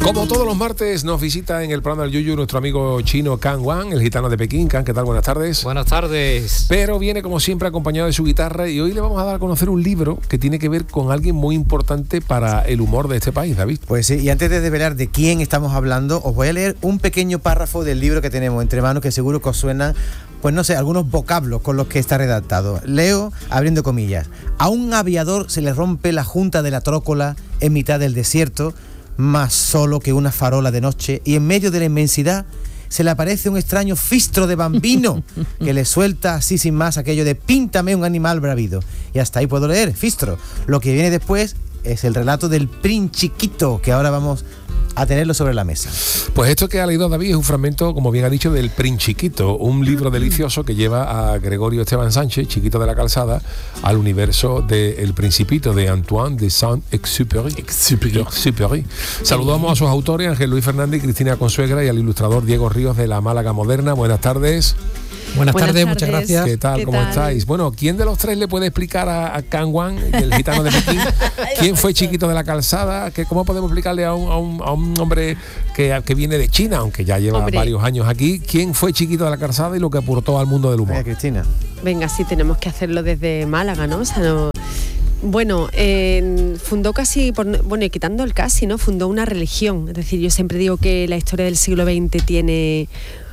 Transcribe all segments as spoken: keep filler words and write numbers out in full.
Como todos los martes nos visita en el programa del Yuyu nuestro amigo chino Can Wan, el gitano de Pekín. Can, ¿qué tal? Buenas tardes. Buenas tardes. Pero viene como siempre acompañado de su guitarra y hoy le vamos a dar a conocer un libro que tiene que ver con alguien muy importante para el humor de este país, David. Pues sí, y antes de desvelar de quién estamos hablando, os voy a leer un pequeño párrafo del libro que tenemos entre manos que seguro que os suenan, pues no sé, algunos vocablos con los que está redactado. Leo, abriendo comillas. A un aviador se le rompe la junta de la trócola en mitad del desierto, más solo que una farola de noche, y en medio de la inmensidad se le aparece un extraño fistro de bambino que le suelta así sin más aquello de píntame un animal bravido. Y hasta ahí puedo leer, fistro. Lo que viene después es el relato del Princiquito, que ahora vamos a tenerlo sobre la mesa. Pues esto que ha leído David es un fragmento, como bien ha dicho, del Princiquito, un libro delicioso que lleva a Gregorio Esteban Sánchez, Chiquito de la Calzada, al universo de El Principito de Antoine de Saint-Exupéry. Exupéry. Exupéry. Saludamos a sus autores, Ángel Luis Fernández y Cristina Consuegra, y al ilustrador Diego Ríos de la Málaga Moderna. Buenas tardes. Buenas, Buenas tardes, tardes, muchas gracias. ¿Qué tal? ¿Qué ¿Cómo tal? estáis? Bueno, ¿quién de los tres le puede explicar a, a Can Wan, el gitano de Pekín, quién fue Chiquito de la Calzada? ¿Qué, ¿Cómo podemos explicarle a un, a un, a un hombre que, que viene de China, aunque ya lleva Hombre. varios años aquí, quién fue Chiquito de la Calzada y lo que aportó al mundo del humor? Venga, Cristina. Venga, sí, tenemos que hacerlo desde Málaga, ¿no? O sea, no... Bueno, eh, fundó casi, por, bueno, y quitando el casi, ¿no? Fundó una religión. Es decir, yo siempre digo que la historia del siglo veinte tiene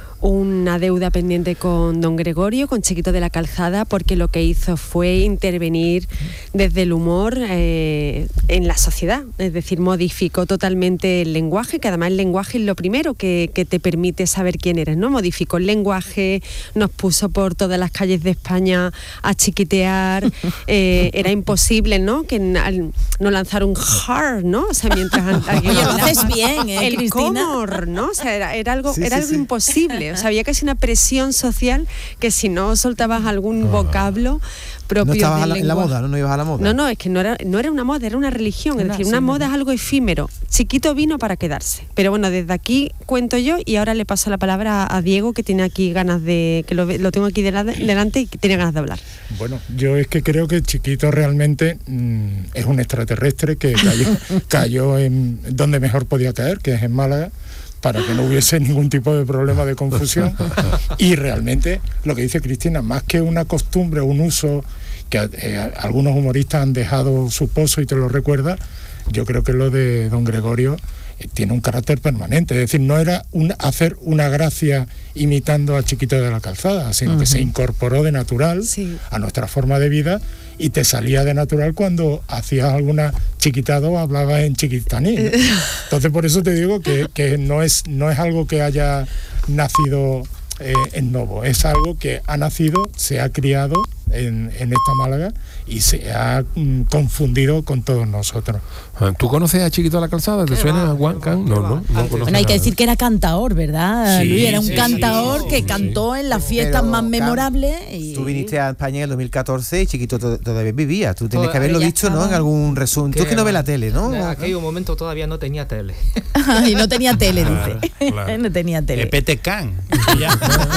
una deuda pendiente con don Gregorio, con Chiquito de la Calzada, porque lo que hizo fue intervenir desde el humor eh, en la sociedad, es decir, modificó totalmente el lenguaje, que además el lenguaje es lo primero que, que te permite saber quién eres, ¿no? Modificó el lenguaje, nos puso por todas las calles de España a chiquitear, eh, era imposible, ¿no? Que al, no lanzar un hard, ¿no? O sea, mientras alguien Oye, lo hablaba, haces bien, ¿eh, el Cristina? comor, ¿no? O sea, era, era algo, Sí, era sí, algo sí. imposible. O sea, había casi una presión social que si no soltabas algún vocablo propio No estabas del a la- en la lenguaje- moda, ¿no? No ibas a la moda. No, no, es que no era, no era una moda, era una religión. Es Era, decir, sí, una moda ¿verdad? es algo efímero. Chiquito vino para quedarse. Pero bueno, desde aquí cuento yo y ahora le paso la palabra a Diego, que tiene aquí ganas de, que lo, ve- lo tengo aquí dela- delante y que tiene ganas de hablar. Bueno, yo es que creo que Chiquito realmente mmm, es un extraterrestre que cayó, cayó en donde mejor podía caer, que es en Málaga, para que no hubiese ningún tipo de problema de confusión. Y realmente, lo que dice Cristina, más que una costumbre, un uso que eh, algunos humoristas han dejado su pozo y te lo recuerda, yo creo que lo de don Gregorio eh, tiene un carácter permanente. Es decir, no era un, hacer una gracia imitando a Chiquito de la Calzada, sino uh-huh. que se incorporó de natural Sí. a nuestra forma de vida y te salía de natural cuando hacías alguna chiquitada o hablabas en chiquitaní, ¿no? Entonces por eso te digo que, que no es no es algo que haya nacido eh, en Novo, es algo que ha nacido, se ha criado en, en esta Málaga y se ha mm, confundido con todos nosotros. ¿Tú conoces a Chiquito de la Calzada? ¿Te suena a Juan Can? No, no, no conoces Bueno, hay que nada. decir que era cantador, ¿verdad, Sí, Luis? Era un sí, cantador sí, que sí. cantó en las fiestas Pero, más Can, memorables. Y... Tú viniste a España en el dos mil catorce y Chiquito to- todavía vivía. Tú tienes que Todavía haberlo ya visto, ¿no? estaba. En algún resumen. Tú es que no ves la tele, ¿no? En aquel momento todavía no tenía tele. y no tenía tele, dice. claro. no tenía tele. Pete Can, ya,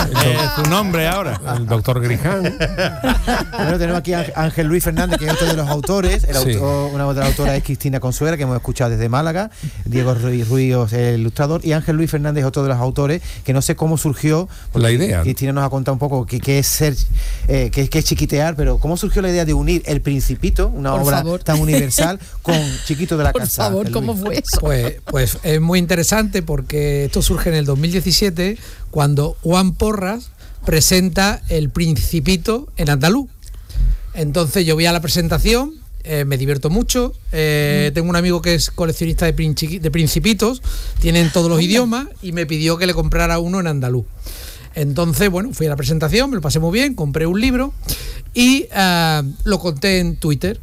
es tu nombre ahora. El doctor Griján. Bueno, tenemos aquí a Ángel Luis Fernández, que es otro de los autores. El Sí. autor, una otra autora es Cristina Consuegra, que hemos escuchado desde Málaga. Diego Ruiz Ruiz, el ilustrador. Y Ángel Luis Fernández es otro de los autores, que no sé cómo surgió. La idea. Cristina nos ha contado un poco qué qué es ser, eh, qué, qué es chiquitear, pero cómo surgió la idea de unir El Principito, una Por obra favor. tan universal, con Chiquito de la Por Calzada. favor, Ángel ¿cómo Luis. fue eso? Pues, pues es muy interesante porque esto surge en el dos mil diecisiete cuando Juan Porras presenta El Principito en andaluz. Entonces yo voy a la presentación, eh, me divierto mucho, eh, tengo un amigo que es coleccionista de, princi- de principitos, tienen todos los idiomas y me pidió que le comprara uno en andaluz. Entonces, bueno, fui a la presentación, me lo pasé muy bien, compré un libro y uh, lo conté en Twitter.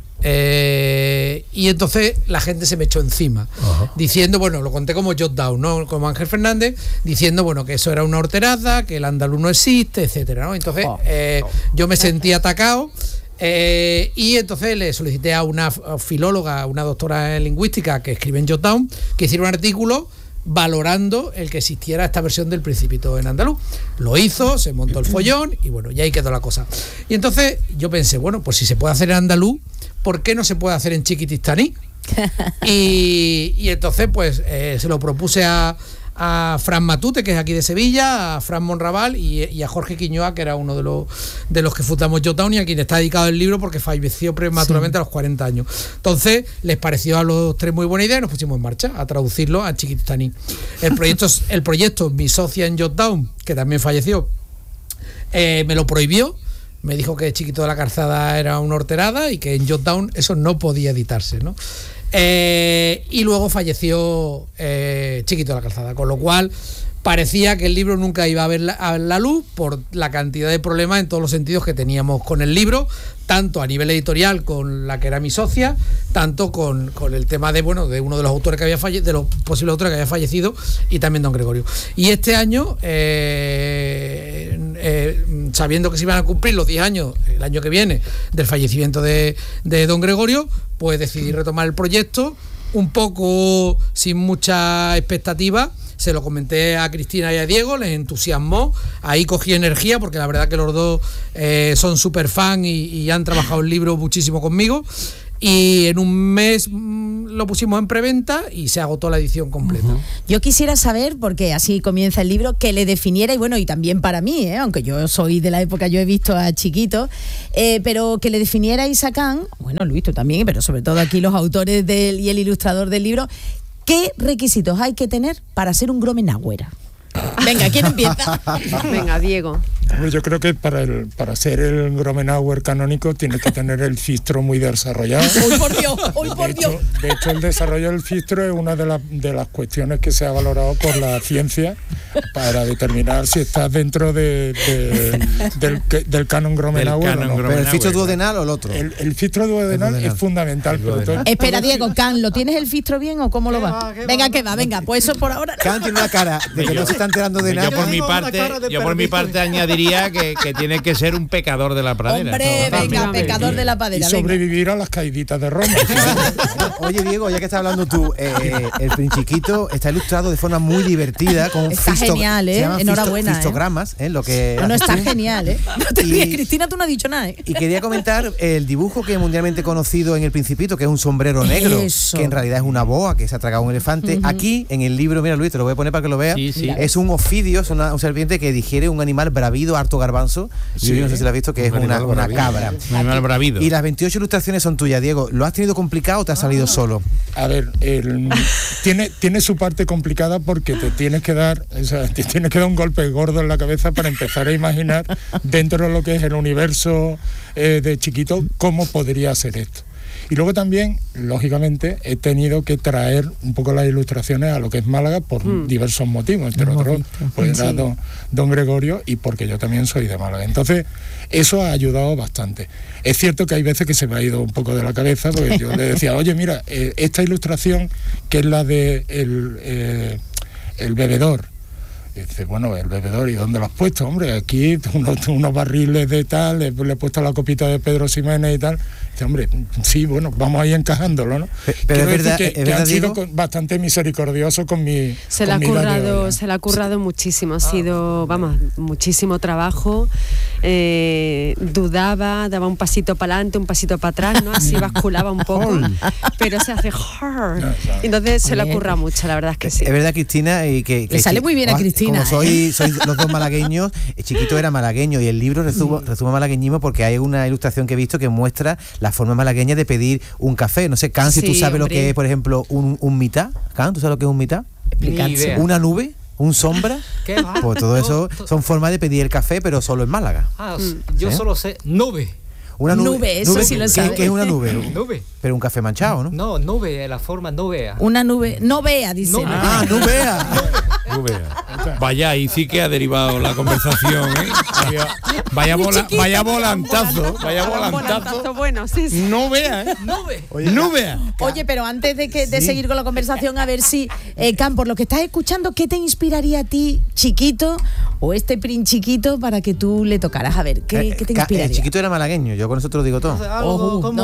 Eh, y entonces la gente se me echó encima, Ajá. diciendo, bueno, lo conté como jot down, ¿no? Como Ángel Fernández, diciendo, bueno, que eso era una horteraza, que el andaluz no existe, etcétera, ¿no? Entonces eh, yo me sentí atacado. Eh, y entonces le solicité a una filóloga, a una doctora en lingüística que escribe en Jotdown, que hiciera un artículo valorando el que existiera esta versión del Principito en andaluz. Lo hizo, se montó el follón y bueno, y ahí quedó la cosa. Y entonces yo pensé, bueno, pues si se puede hacer en andaluz, ¿por qué no se puede hacer en chiquitistaní? y, y entonces pues eh, se lo propuse a, a Fran Matute, que es aquí de Sevilla, a Fran Monraval y, y a Jorge Quiñoa, que era uno de los de los que fundamos Jotdown y a quien está dedicado el libro porque falleció prematuramente sí. a los cuarenta años. Entonces les pareció a los tres muy buena idea y nos pusimos en marcha a traducirlo a chiquitaní. El proyecto, el proyecto mi socia en Jotdown, que también falleció, eh, me lo prohibió. Me dijo que Chiquito de la Calzada era una horterada y que en Jotdown eso no podía editarse, ¿no? Eh, y luego falleció eh, Chiquito de la Calzada, con lo cual parecía que el libro nunca iba a ver la, a la luz por la cantidad de problemas en todos los sentidos que teníamos con el libro, tanto a nivel editorial con la que era mi socia, tanto con, con el tema de bueno de uno de los autores que había fallecido, de los posibles autores que había fallecido, y también don Gregorio. Y este año, eh, eh, sabiendo que se iban a cumplir los diez años el año que viene del fallecimiento de, de don Gregorio, pues decidí retomar el proyecto, un poco sin mucha expectativa. Se lo comenté a Cristina y a Diego, les entusiasmó, ahí cogí energía porque la verdad que los dos eh, son súper fan y, y han trabajado el libro muchísimo conmigo, y en un mes mmm, lo pusimos en preventa y se agotó la edición completa. Uh-huh. Yo quisiera saber, porque así comienza el libro, que le definiera, y bueno, y también para mí, ¿eh? Aunque yo soy de la época, yo he visto a Chiquito, eh, pero que le definiera Isacán, bueno, Luis, tú también, pero sobre todo aquí los autores del, y el ilustrador del libro, ¿qué requisitos hay que tener para ser un Gromenauer? Venga, ¿quién empieza? Venga, Diego. Yo creo que para el para ser el Gromenauer canónico tienes que tener el fistro muy desarrollado. ¡Uy, por Dios! ¡Uy, por de Dios! Hecho, de hecho, el desarrollo del fistro es una de, la, de las cuestiones que se ha valorado por la ciencia para determinar si estás dentro de, de, del, del canon Gromenauer canon o no. ¿Pero el fistro duodenal o el otro? El, el fistro duodenal, duodenal es fundamental. Pero todo, Espera, Diego, Can, ¿lo tienes el fistro bien o cómo lo va? va venga, va, que va, venga, pues eso por ahora. Can tiene una cara de que yo, no se está enterando de nada. Yo por mi parte, yo por mi parte añadiría que, que tiene que ser un pecador de la pradera. Hombre, ¿no? Venga, pecador de la pradera. Y sobrevivir venga. a las caíditas de Roma. Oye, Diego, ya que estás hablando tú, eh, el Princiquito está ilustrado de forma muy divertida con está fisto, genial, ¿eh? Enhorabuena. Fisto, fistogramas, ¿eh? Lo que no, no, está genial, ¿eh? No te ríes, Cristina, tú no has dicho nada, ¿eh? Y quería comentar el dibujo que es mundialmente conocido en El Principito, que es un sombrero negro, Eso. que en realidad es una boa que se ha tragado un elefante. Uh-huh. Aquí, en el libro, mira, Luis, te lo voy a poner para que lo veas. Sí, sí. Es un ofidio, es una, un serpiente que digiere un animal bravido, harto garbanzo. Sí. Yo no sé si lo has visto, que es un una, una cabra. Un animal bravido. Y las veintiocho ilustraciones son tuyas, Diego. ¿Lo has tenido complicado o te ha salido ah. solo? A ver, el, tiene, tiene su parte complicada porque te tienes que dar, o sea, te tienes que dar un golpe gordo en la cabeza para empezar a imaginar dentro de lo que es el universo eh, de Chiquito cómo podría ser esto. Y luego también, lógicamente, he tenido que traer un poco las ilustraciones a lo que es Málaga por mm. diversos motivos, entre Hemos otros, pues sí. don, don Gregorio y porque yo también soy de Málaga. Entonces, eso ha ayudado bastante. Es cierto que hay veces que se me ha ido un poco de la cabeza, porque yo le decía, oye, mira, eh, esta ilustración, que es la de el, eh, el bebedor, y dice, bueno, el bebedor, ¿y dónde lo has puesto? Hombre, aquí unos, unos barriles de tal, le, le he puesto la copita de Pedro Ximénez y tal. Dice, hombre, sí, bueno, vamos ahí encajándolo, ¿no? Pero, pero es verdad, que, es que verdad, han sido Diego, bastante misericordiosos con mi Se le ha currado, se le ha currado muchísimo, ha sido, vamos, muchísimo trabajo. Eh, dudaba, daba un pasito para adelante, un pasito para atrás, ¿no? Así basculaba un poco, pero se hace hard. Entonces se le ha currado mucho, la verdad es que sí. Es verdad, Cristina, y que, que le sale muy bien a Cristina. Como soy, soy los dos malagueños, el Chiquito era malagueño y el libro resume, resume malagueñismo porque hay una ilustración que he visto que muestra la forma malagueña de pedir un café. No sé, Can, si sí, tú sabes hombre. lo que es, por ejemplo, un, un mitad. Can, ¿tú sabes lo que es un mitad? Una nube. ¿Un sombra? ¿Qué va? Pues todo eso son formas de pedir el café, pero solo en Málaga. Ah, yo ¿Eh? solo sé nube. Una nube, nube eso nube, sí lo ¿qué, sabe. ¿Qué es una nube? Nube. Pero un café manchado, ¿no? No, nube, la forma no vea. Una nube, no vea, dice. No, ah, no vea. No vea. Vaya, ahí sí que ha derivado la conversación, ¿eh? Vaya, vaya, vola, vaya volantazo, vaya volantazo. Bueno, sí, sí. No vea, ¿eh? Nube. Oye, no vea. Oye, pero antes de que de sí. seguir con la conversación, a ver si, eh, Can, por lo que estás escuchando, ¿qué te inspiraría a ti, Chiquito, o este Princiquito, para que tú le tocaras? A ver, ¿qué, eh, ¿qué te inspiraría? El Chiquito era malagueño, yo con eso te lo digo todo. Algo, oh, como